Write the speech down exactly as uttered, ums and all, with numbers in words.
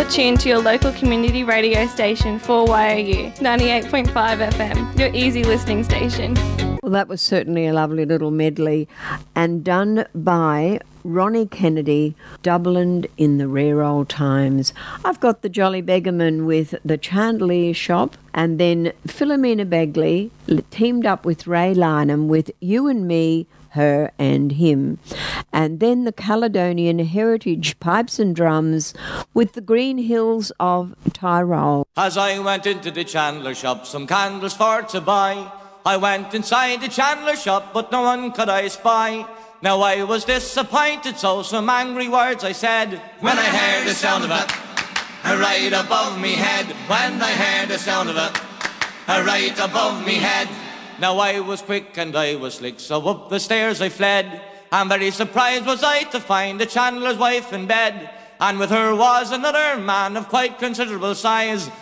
You're tuned to your local community radio station, four Y O U, ninety-eight point five F M, your easy listening station. Well, that was certainly a lovely little medley, and done by Ronnie Kennedy, Dublin in the Rare Old Times. I've got the Jolly Beggarman with the Chandelier Shop, and then Philomena Begley teamed up with Ray Lynham with You and Me, Her and Him. And then the Caledonian Heritage Pipes and Drums with the Green Hills of Tyrol. As I went into the chandler shop, some candles for to buy. I went inside the chandler shop, but no one could I spy. Now I was disappointed, so some angry words I said, when I heard the sound of it, right above me head. When I heard the sound of it, right above me head. Now I was quick and I was slick, so up the stairs I fled. And very surprised was I to find the chandler's wife in bed. And with her was another man of quite considerable size.